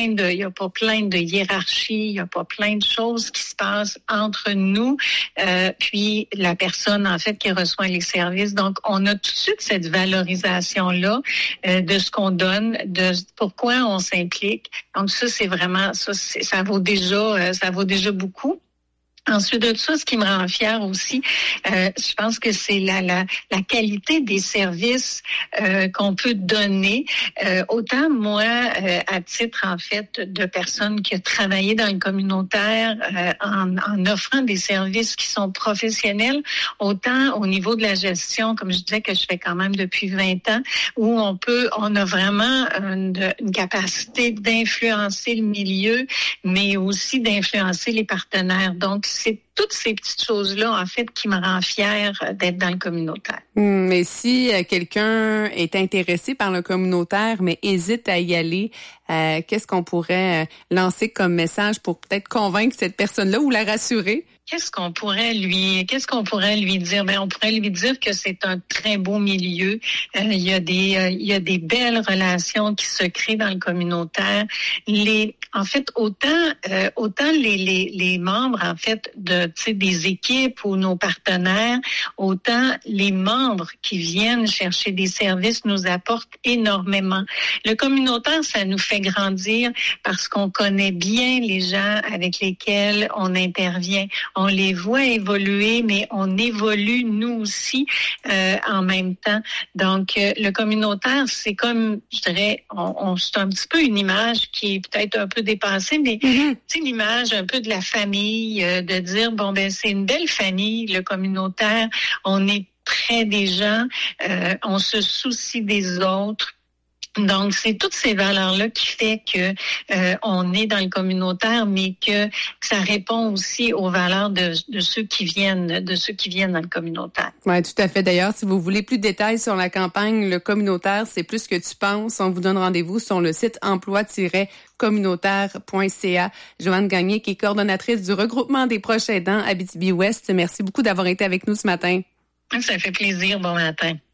il y a pas plein de hiérarchie, il y a pas plein de choses qui se passent entre nous, puis la personne en fait qui reçoit les services. Donc, on a tout de suite cette valorisation-là de ce qu'on donne, de pourquoi on s'implique. Donc, ça, c'est vraiment, ça vaut déjà beaucoup. Ensuite de ça, ce qui me rend fière aussi, je pense que c'est la qualité des services qu'on peut donner. Autant moi, à titre en fait de personne qui a travaillé dans le communautaire en offrant des services qui sont professionnels, autant au niveau de la gestion, comme je disais que je fais quand même depuis 20 ans, où on a vraiment une capacité d'influencer le milieu, mais aussi d'influencer les partenaires. Donc, c'est toutes ces petites choses-là, en fait, qui me rend fière d'être dans le communautaire. Mais si quelqu'un est intéressé par le communautaire, mais hésite à y aller, qu'est-ce qu'on pourrait lancer comme message pour peut-être convaincre cette personne-là ou la rassurer? Qu'est-ce qu'on pourrait lui dire? On pourrait lui dire que c'est un très beau milieu. Il y a des belles relations qui se créent dans le communautaire. En fait, autant les membres, en fait, des équipes ou nos partenaires, autant les membres qui viennent chercher des services nous apportent énormément. Le communautaire, ça nous fait grandir parce qu'on connaît bien les gens avec lesquels on intervient. On les voit évoluer, mais on évolue nous aussi en même temps. Donc, le communautaire, c'est comme, je dirais, c'est un petit peu une image qui est peut-être un peu dépassée, mais c'est l'image un peu de la famille, de dire, c'est une belle famille, le communautaire. On est près des gens, on se soucie des autres. Donc, c'est toutes ces valeurs-là qui fait que on est dans le communautaire, mais que ça répond aussi aux valeurs de ceux qui viennent dans le communautaire. Oui, tout à fait. D'ailleurs, si vous voulez plus de détails sur la campagne Le communautaire, c'est plus que tu penses, on vous donne rendez-vous sur le site emploi-communautaire.ca. Joanne Gagné, qui est coordonnatrice du regroupement des proches aidants Abitibi-Ouest. Merci beaucoup d'avoir été avec nous ce matin. Ça fait plaisir. Bon matin.